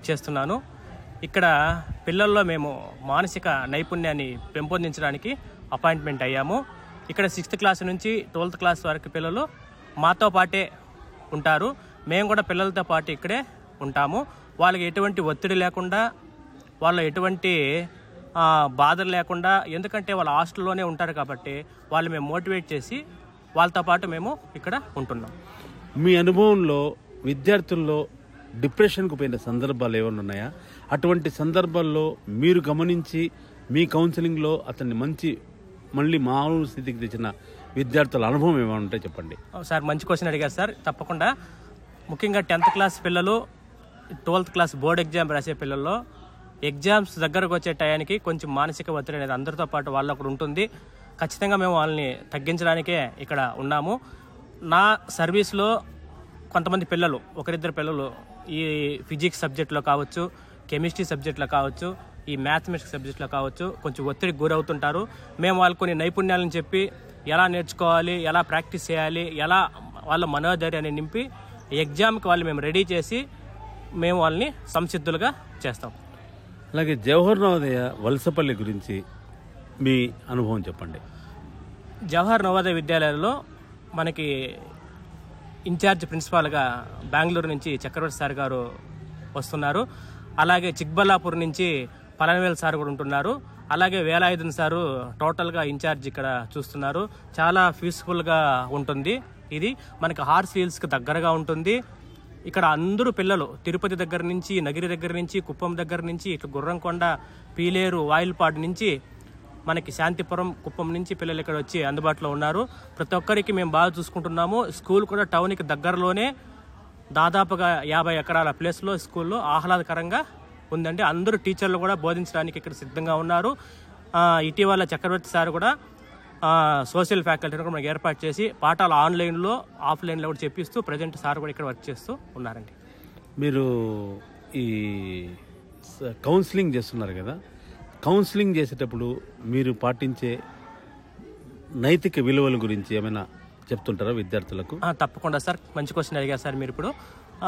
చేస్తున్నాను. ఇక్కడ పిల్లల్లో మేము మానసిక నైపుణ్యాన్ని పెంపొందించడానికి అపాయింట్మెంట్ అయ్యాము. ఇక్కడ 6th క్లాస్ నుంచి 12th క్లాస్ వరకు పిల్లలు మాతో పాటే ఉంటారు. మేము కూడా పిల్లలతో పాటు ఇక్కడే ఉంటాము. వాళ్ళకి ఎటువంటి ఒత్తిడి లేకుండా, వాళ్ళు ఎటువంటి బాధలు లేకుండా, ఎందుకంటే వాళ్ళు హాస్టల్లోనే ఉంటారు కాబట్టి వాళ్ళు మేము మోటివేట్ చేసి వాళ్ళతో పాటు మేము ఇక్కడ ఉంటున్నాం. మీ అనుభవంలో విద్యార్థుల్లో డిప్రెషన్కు పోయిన సందర్భాలు ఏమైనా ఉన్నాయా? అటువంటి సందర్భాల్లో మీరు గమనించి మీ కౌన్సిలింగ్లో అతన్ని మళ్ళీ మామూలు స్థితికి తెచ్చిన విద్యార్థుల అనుభవం ఏమైనా ఉంటే చెప్పండి. సార్ మంచి క్వశ్చన్ అడిగారు సార్. తప్పకుండా. ముఖ్యంగా 10th క్లాస్ పిల్లలు, 12th క్లాస్ బోర్డ్ ఎగ్జామ్ రాసే పిల్లల్లో ఎగ్జామ్స్ దగ్గరకు వచ్చే టయానికి కొంచెం మానసిక ఒత్తిడి అనేది అందరితో పాటు వాళ్ళకు కూడా ఉంటుంది. ఖచ్చితంగా మేము వాళ్ళని తగ్గించడానికే ఇక్కడ ఉన్నాము. నా సర్వీస్లో కొంతమంది పిల్లలు, ఒకరిద్దరు పిల్లలు ఈ ఫిజిక్స్ సబ్జెక్ట్లో కావచ్చు, కెమిస్ట్రీ సబ్జెక్ట్లో కావచ్చు, ఈ మ్యాథమెటిక్స్ సబ్జెక్ట్లో కావచ్చు కొంచెం ఒత్తిడికి గురవుతుంటారు. మేము వాళ్ళకు కొన్ని నైపుణ్యాలను చెప్పి ఎలా నేర్చుకోవాలి, ఎలా ప్రాక్టీస్ చేయాలి, ఎలా వాళ్ళ మనోధైర్యాన్ని నింపి ఎగ్జామ్కి వాళ్ళు మేము రెడీ చేసి మేము వాళ్ళని సంసిద్ధులుగా చేస్తాం. అలాగే జవహర్ నవోదయ వలసపల్లి గురించి మీ అనుభవం చెప్పండి. జవహర్ నవోదయ విద్యాలయాల్లో మనకి ఇన్ఛార్జ్ ప్రిన్సిపాల్గా బెంగళూరు నుంచి చక్రవర్తి సార్ గారు వస్తున్నారు. అలాగే చిక్బల్లాపూర్ నుంచి పలనవేల్ సార్ కూడా ఉంటున్నారు. అలాగే వేలాయుధన్ సారు టోటల్గా ఇన్ఛార్జ్ ఇక్కడ చూస్తున్నారు. చాలా పీస్ఫుల్గా ఉంటుంది. ఇది మనకి హార్స్ హిల్స్కి దగ్గరగా ఉంటుంది. ఇక్కడ అందరూ పిల్లలు తిరుపతి దగ్గర నుంచి, నగిరి దగ్గర నుంచి, కుప్పం దగ్గర నుంచి, ఇట్లా గుర్రంకొండ, పీలేరు, వాయిల్పాడు నుంచి, మనకి శాంతిపురం, కుప్పం నుంచి పిల్లలు ఇక్కడ వచ్చి అందుబాటులో ఉన్నారు. ప్రతి ఒక్కరికి మేము బాగా చూసుకుంటున్నాము. స్కూల్ కూడా టౌన్కి దగ్గరలోనే దాదాపుగా 50 ఎకరాల ప్లేస్లో స్కూల్లో ఆహ్లాదకరంగా ఉందండి. అందరూ టీచర్లు కూడా బోధించడానికి ఇక్కడ సిద్ధంగా ఉన్నారు. ఇటీవల చక్రవర్తి సార్ కూడా సోషల్ ఫ్యాకల్టీని కూడా మనకి ఏర్పాటు చేసి పాఠాలు ఆన్లైన్లో, ఆఫ్లైన్లో కూడా చెప్పిస్తూ ప్రజెంట్ సార్ కూడా ఇక్కడ వర్క్ చేస్తూ ఉన్నారండి. మీరు ఈ కౌన్సిలింగ్ చేస్తున్నారు కదా, కౌన్సిలింగ్ చేసేటప్పుడు మీరు పాటించే నైతిక విలువల గురించి ఏమైనా చెప్తుంటారా విద్యార్థులకు? తప్పకుండా సార్. మంచి క్వశ్చన్ అడిగారు సార్ మీరు. ఇప్పుడు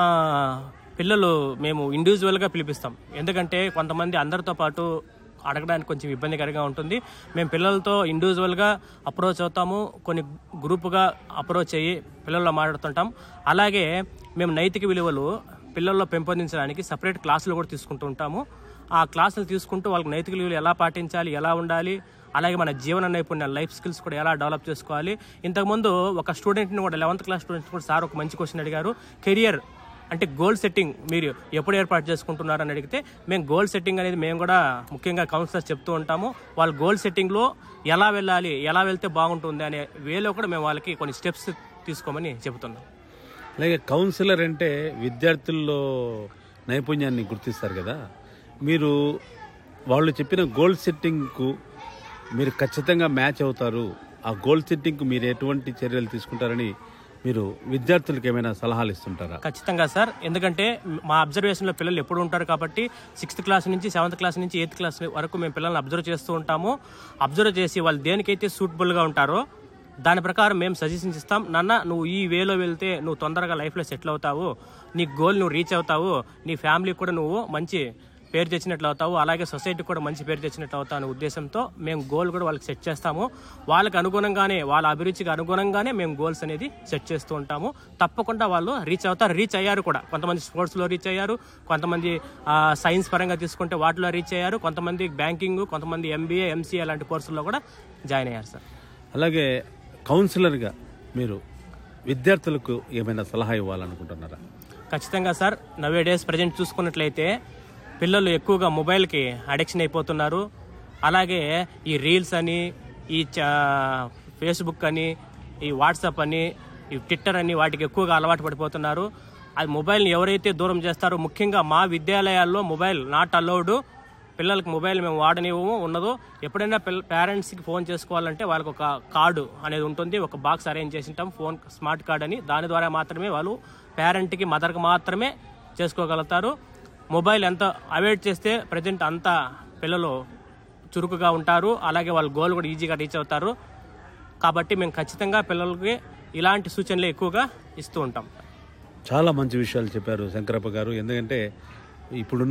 పిల్లలు మేము ఇండివిజువల్గా పిలిపిస్తాం. ఎందుకంటే కొంతమంది అందరితో పాటు అడగడానికి కొంచెం ఇబ్బందికరంగా ఉంటుంది. మేము పిల్లలతో ఇండివిజువల్గా అప్రోచ్ అవుతాము, కొన్ని గ్రూపుగా అప్రోచ్ అయ్యి పిల్లల్లో మాట్లాడుతుంటాం. అలాగే మేము నైతిక విలువలు పిల్లల్లో పెంపొందించడానికి సపరేట్ క్లాసులు కూడా తీసుకుంటూ ఉంటాము. ఆ క్లాసులు తీసుకుంటూ వాళ్ళకి నైతిక విలువలు ఎలా పాటించాలి, ఎలా ఉండాలి, అలాగే మన జీవన నైపుణ్యాలు, లైఫ్ స్కిల్స్ కూడా ఎలా డెవలప్ చేసుకోవాలి. ఇంతకుముందు ఒక స్టూడెంట్ని కూడా 11th క్లాస్ స్టూడెంట్ని కూడా సార్ ఒక మంచి క్వశ్చన్ అడిగారు. కెరియర్ అంటే గోల్ సెట్టింగ్ మీరు ఎప్పుడు ఏర్పాటు చేసుకుంటున్నారని అడిగితే మేము గోల్ సెట్టింగ్ అనేది మేము కూడా ముఖ్యంగా కౌన్సిలర్స్ చెప్తూ ఉంటాము. వాళ్ళ గోల్ సెట్టింగ్లో ఎలా వెళ్ళాలి, ఎలా వెళ్తే బాగుంటుంది అనే వేలో కూడా మేము వాళ్ళకి కొన్ని స్టెప్స్ తీసుకోమని చెబుతున్నాం. అలాగే కౌన్సిలర్ అంటే విద్యార్థుల్లో నైపుణ్యాన్ని గుర్తిస్తారు కదా, మీరు వాళ్ళు చెప్పిన గోల్ సెట్టింగ్కు మీరు ఖచ్చితంగా మ్యాచ్ అవుతారు, ఆ గోల్ సెట్టింగ్కు మీరు ఎటువంటి చర్యలు తీసుకుంటారని మీరు విద్యార్థులకు ఏమైనా సలహాలు ఇస్తుంటారా? ఖచ్చితంగా సార్. ఎందుకంటే మా అబ్జర్వేషన్లో పిల్లలు ఎప్పుడు ఉంటారు కాబట్టి 6th క్లాస్ నుంచి 7th క్లాస్ నుంచి 8th క్లాస్ వరకు మేము పిల్లల్ని అబ్జర్వ్ చేస్తూ ఉంటాము. అబ్జర్వ్ చేసి వాళ్ళు దేనికైతే సూటబుల్గా ఉంటారో దాని ప్రకారం మేము సజెషన్స్ ఇస్తాం. నాన్న నువ్వు ఈ వేలో వెళ్తే నువ్వు తొందరగా లైఫ్లో సెటిల్ అవుతావు, నీ గోల్ నువ్వు రీచ్ అవుతావు, నీ ఫ్యామిలీకి కూడా నువ్వు మంచి పేరు తెచ్చినట్లు అవుతావు, అలాగే సొసైటీకి కూడా మంచి పేరు తెచ్చినట్లు అవుతావు అనే ఉద్దేశంతో మేము గోల్ కూడా వాళ్ళకి సెట్ చేస్తాము. వాళ్ళకి అనుగుణంగానే, వాళ్ళ అభిరుచికి అనుగుణంగానే మేము గోల్స్ అనేది సెట్ చేస్తూ ఉంటాము. తప్పకుండా వాళ్ళు రీచ్ అవుతారు, రీచ్ అయ్యారు కూడా. కొంతమంది స్పోర్ట్స్లో రీచ్ అయ్యారు, కొంతమంది సైన్స్ పరంగా తీసుకుంటే వాటిలో రీచ్ అయ్యారు, కొంతమంది బ్యాంకింగ్, కొంతమంది MBA, MCA లాంటి కోర్సుల్లో కూడా జాయిన్ అయ్యారు సార్. అలాగే కౌన్సిలర్గా మీరు విద్యార్థులకు ఏమైనా సలహా ఇవ్వాలనుకుంటున్నారా? ఖచ్చితంగా సార్. నవే డేస్ ప్రజెంట్ చూసుకున్నట్లయితే పిల్లలు ఎక్కువగా మొబైల్కి అడిక్షన్ అయిపోతున్నారు. అలాగే ఈ రీల్స్ అని, ఈ ఫేస్బుక్ అని, ఈ వాట్సాప్ అని, ఈ ట్విట్టర్ అని వాటికి ఎక్కువగా అలవాటు పడిపోతున్నారు. అది మొబైల్ని ఎవరైతే దూరం చేస్తారో, ముఖ్యంగా మా విద్యాలయాల్లో మొబైల్ నాట్ అలౌడ్. పిల్లలకి మొబైల్ మేము వాడనివ్వము. ఉన్నదో ఎప్పుడైనా పేరెంట్స్కి ఫోన్ చేసుకోవాలంటే వాళ్ళకి ఒక కార్డు అనేది ఉంటుంది, ఒక బాక్స్ అరేంజ్ చేసి ఉంటాం, ఫోన్ స్మార్ట్ కార్డ్ అని. దాని ద్వారా మాత్రమే వాళ్ళు పేరెంట్కి, మదర్కి మాత్రమే చేసుకోగలుగుతారు. మొబైల్ ఎంత అవాయిడ్ చేస్తే ప్రజెంట్ అంత పిల్లలు చురుకుగా ఉంటారు, అలాగే వాళ్ళ గోల్ కూడా ఈజీగా రీచ్ అవుతారు. కాబట్టి మేము ఖచ్చితంగా పిల్లలకి ఇలాంటి సూచనలు ఎక్కువగా ఇస్తూ ఉంటాం. చాలా మంచి విషయాలు చెప్పారు శంకరప్ప గారు. ఎందుకంటే ఇప్పుడు